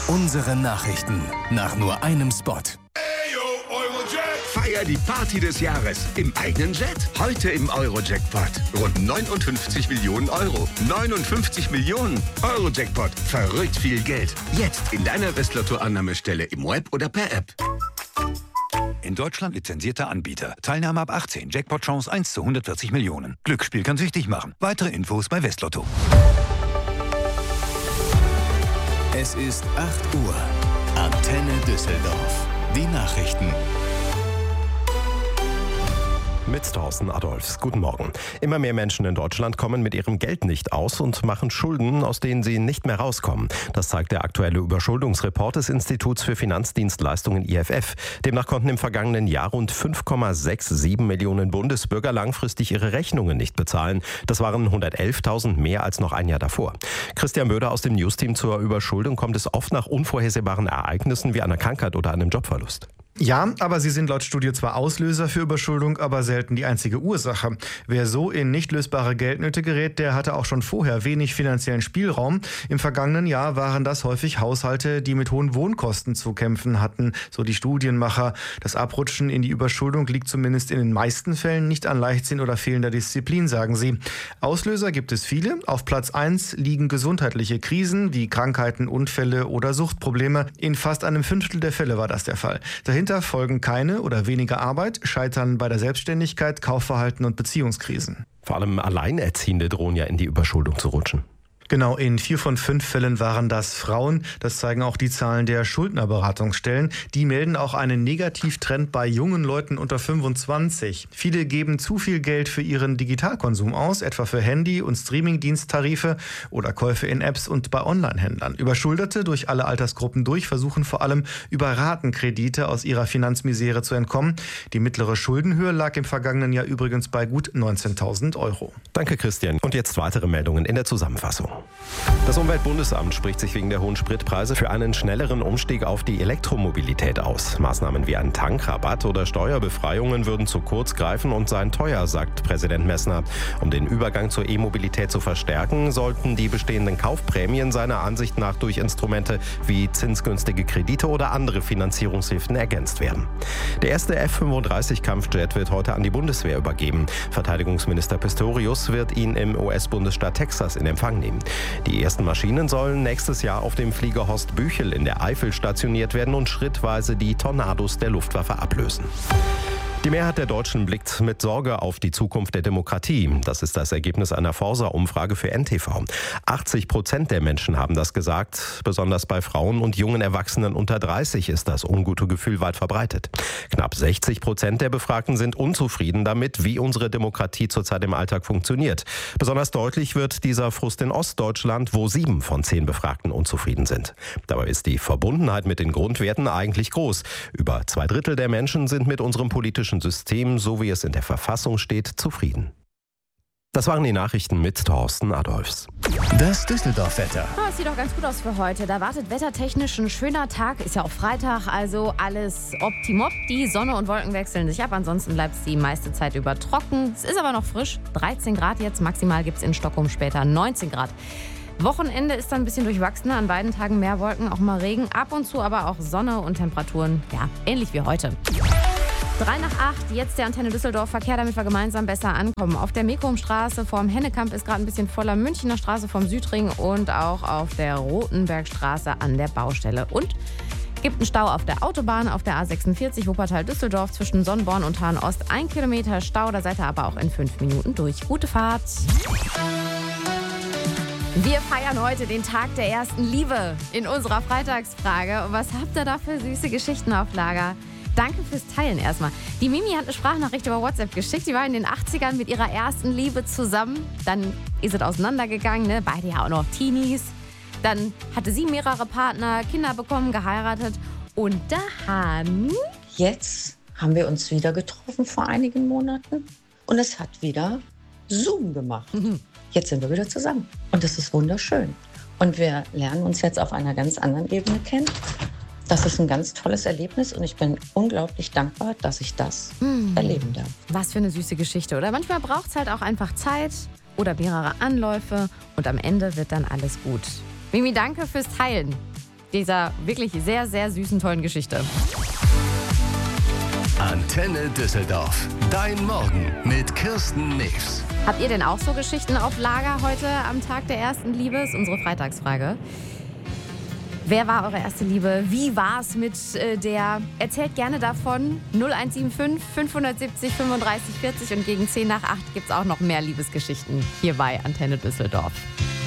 Unsere Nachrichten nach nur einem Spot. Feier die Party des Jahres im eigenen Jet. Heute im Euro-Jackpot. Rund 59 Millionen Euro. 59 Millionen Euro-Jackpot. Verrückt viel Geld. Jetzt in deiner Westlotto-Annahmestelle im Web oder per App. In Deutschland lizenzierter Anbieter. Teilnahme ab 18. Jackpot-Chance 1 zu 140 Millionen. Glücksspiel kann süchtig machen. Weitere Infos bei Westlotto. Es ist 8 Uhr. Antenne Düsseldorf. Die Nachrichten. Mit Thorsten Adolphs. Guten Morgen. Immer mehr Menschen in Deutschland kommen mit ihrem Geld nicht aus und machen Schulden, aus denen sie nicht mehr rauskommen. Das zeigt der aktuelle Überschuldungsreport des Instituts für Finanzdienstleistungen IFF. Demnach konnten im vergangenen Jahr rund 5,67 Millionen Bundesbürger langfristig ihre Rechnungen nicht bezahlen. Das waren 111.000 mehr als noch ein Jahr davor. Christian Böder aus dem Newsteam zur Überschuldung. Kommt es oft nach unvorhersehbaren Ereignissen wie einer Krankheit oder einem Jobverlust? Ja, aber sie sind laut Studie zwar Auslöser für Überschuldung, aber selten die einzige Ursache. Wer so in nicht lösbare Geldnöte gerät, der hatte auch schon vorher wenig finanziellen Spielraum. Im vergangenen Jahr waren das häufig Haushalte, die mit hohen Wohnkosten zu kämpfen hatten, so die Studienmacher. Das Abrutschen in die Überschuldung liegt zumindest in den meisten Fällen nicht an Leichtsinn oder fehlender Disziplin, sagen sie. Auslöser gibt es viele. Auf Platz 1 liegen gesundheitliche Krisen wie Krankheiten, Unfälle oder Suchtprobleme. In fast einem Fünftel der Fälle war das der Fall. Dahinter folgen keine oder weniger Arbeit, Scheitern bei der Selbstständigkeit, Kaufverhalten und Beziehungskrisen. Vor allem Alleinerziehende drohen ja in die Überschuldung zu rutschen. Genau, in 4 von 5 Fällen waren das Frauen. Das zeigen auch die Zahlen der Schuldnerberatungsstellen. Die melden auch einen Negativtrend bei jungen Leuten unter 25. Viele geben zu viel Geld für ihren Digitalkonsum aus, etwa für Handy- und Streamingdiensttarife oder Käufe in Apps und bei Onlinehändlern. Überschuldete durch alle Altersgruppen durch versuchen vor allem über Ratenkredite aus ihrer Finanzmisere zu entkommen. Die mittlere Schuldenhöhe lag im vergangenen Jahr übrigens bei gut 19.000 Euro. Danke, Christian. Und jetzt weitere Meldungen in der Zusammenfassung. Das Umweltbundesamt spricht sich wegen der hohen Spritpreise für einen schnelleren Umstieg auf die Elektromobilität aus. Maßnahmen wie ein Tankrabatt oder Steuerbefreiungen würden zu kurz greifen und seien teuer, sagt Präsident Messner. Um den Übergang zur E-Mobilität zu verstärken, sollten die bestehenden Kaufprämien seiner Ansicht nach durch Instrumente wie zinsgünstige Kredite oder andere Finanzierungshilfen ergänzt werden. Der erste F-35-Kampfjet wird heute an die Bundeswehr übergeben. Verteidigungsminister Pistorius wird ihn im US-Bundesstaat Texas in Empfang nehmen. Die ersten Maschinen sollen nächstes Jahr auf dem Flieger Horst Büchel in der Eifel stationiert werden und schrittweise die Tornados der Luftwaffe ablösen. Die Mehrheit der Deutschen blickt mit Sorge auf die Zukunft der Demokratie. Das ist das Ergebnis einer Forsa-Umfrage für NTV. 80% der Menschen haben das gesagt. Besonders bei Frauen und jungen Erwachsenen unter 30 ist das ungute Gefühl weit verbreitet. Knapp 60% der Befragten sind unzufrieden damit, wie unsere Demokratie zurzeit im Alltag funktioniert. Besonders deutlich wird dieser Frust in Ostdeutschland, wo 7 von 10 Befragten unzufrieden sind. Dabei ist die Verbundenheit mit den Grundwerten eigentlich groß. Über 2/3 der Menschen sind mit unserem politischen System, so wie es in der Verfassung steht, zufrieden. Das waren die Nachrichten mit Thorsten Adolphs. Das Düsseldorf-Wetter. Das sieht doch ganz gut aus für heute. Da wartet wettertechnisch ein schöner Tag. Ist ja auch Freitag, also alles optimop. Die Sonne und Wolken wechseln sich ab. Ansonsten bleibt es die meiste Zeit über trocken. Es ist aber noch frisch. 13 Grad jetzt. Maximal gibt es in Stockholm später 19 Grad. Wochenende ist dann ein bisschen durchwachsener. An beiden Tagen mehr Wolken, auch mal Regen. Ab und zu aber auch Sonne und Temperaturen, ja, ähnlich wie heute. 7:03, jetzt der Antenne Düsseldorf Verkehr, damit wir gemeinsam besser ankommen. Auf der Mekrumstraße vorm Hennekamp ist gerade ein bisschen voller, Münchner Straße vom Südring und auch auf der Rotenbergstraße an der Baustelle. Und gibt einen Stau auf der Autobahn, auf der A46 Wuppertal-Düsseldorf zwischen Sonnborn und Hahn-Ost. 1 Kilometer Stau, da seid ihr aber auch in 5 Minuten durch. Gute Fahrt! Wir feiern heute den Tag der ersten Liebe in unserer Freitagsfrage. Und was habt ihr da für süße Geschichten auf Lager? Danke fürs Teilen erstmal. Die Mimi hat eine Sprachnachricht über WhatsApp geschickt. Die war in den 80ern mit ihrer ersten Liebe zusammen. Dann ist es auseinandergegangen, ne? Beide ja auch noch Teenies. Dann hatte sie mehrere Partner, Kinder bekommen, geheiratet. Und dann... Jetzt haben wir uns wieder getroffen vor einigen Monaten. Und es hat wieder Zoom gemacht. Jetzt sind wir wieder zusammen. Und das ist wunderschön. Und wir lernen uns jetzt auf einer ganz anderen Ebene kennen. Das ist ein ganz tolles Erlebnis und ich bin unglaublich dankbar, dass ich das erleben darf. Was für eine süße Geschichte, oder? Manchmal braucht es halt auch einfach Zeit oder mehrere Anläufe und am Ende wird dann alles gut. Mimi, danke fürs Teilen. dieser wirklich sehr, sehr süßen, tollen Geschichte. Antenne Düsseldorf. Dein Morgen mit Kirsten News. Habt ihr denn auch so Geschichten auf Lager heute am Tag der ersten Liebe? Ist unsere Freitagsfrage. Wer war eure erste Liebe? Wie war es mit der? Erzählt gerne davon. 0175 570 35 40 und gegen 10 nach 8 gibt es auch noch mehr Liebesgeschichten hier bei Antenne Düsseldorf.